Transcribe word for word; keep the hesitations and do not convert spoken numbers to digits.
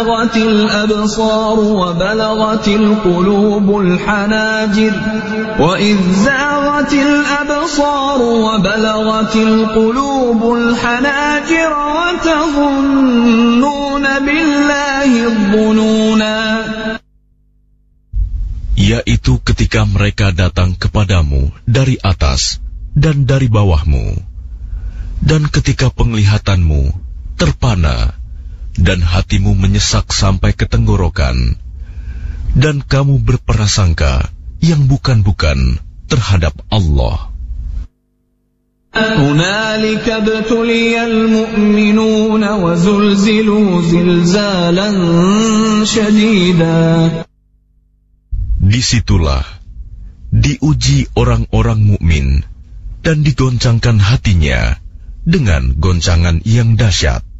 زاغت الأبصار وبلغت القلوب الحناجر وإذ زاغت الأبصار وبلغت القلوب الحناجر وتظنون بالله الظنونا. Yaitu ketika mereka datang kepadamu dari atas dan dari bawahmu, dan ketika penglihatanmu terpana dan hatimu menyesak sampai ke tenggorokan, dan kamu berprasangka yang bukan-bukan terhadap Allah. هنالك ابتلي المؤمنون وزلزلوا زلزالا شديدا. Disitulah diuji orang-orang mukmin dan digoncangkan hatinya dengan goncangan yang dahsyat.